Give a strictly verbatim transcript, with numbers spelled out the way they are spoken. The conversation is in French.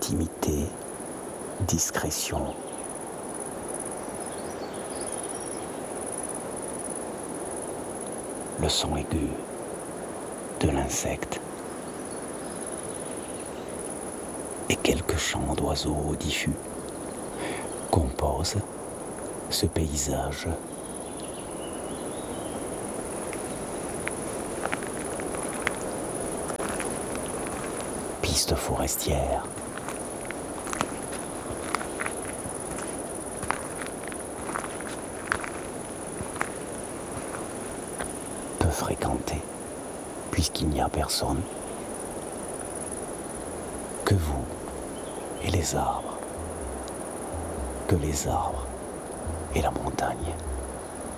intimité, discrétion. Le son aigu de l'insecte et quelques chants d'oiseaux diffus composent ce paysage. Piste forestière. Peu fréquentée, puisqu'il n'y a personne que vous et les arbres, que les arbres et la montagne.